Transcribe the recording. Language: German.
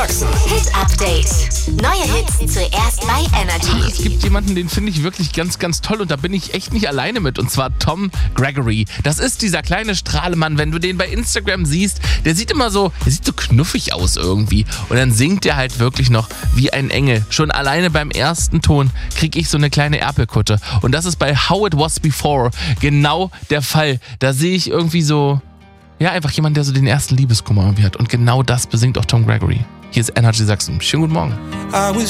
Sachsen. Hit Update. Neue Hits zuerst bei Energy. Es gibt jemanden, den finde ich wirklich ganz, ganz toll und da bin ich echt nicht alleine mit, und zwar Tom Gregory. Das ist dieser kleine Strahlemann, wenn du den bei Instagram siehst, der sieht so knuffig aus irgendwie, und dann singt er halt wirklich noch wie ein Engel. Schon alleine beim ersten Ton kriege ich so eine kleine Erpelkutte, und das ist bei How It Was Before genau der Fall. Da sehe ich irgendwie so, ja, einfach jemand, der so den ersten Liebeskummer irgendwie hat, und genau das besingt auch Tom Gregory. Hier ist Energy Sachsen. Schönen guten Morgen.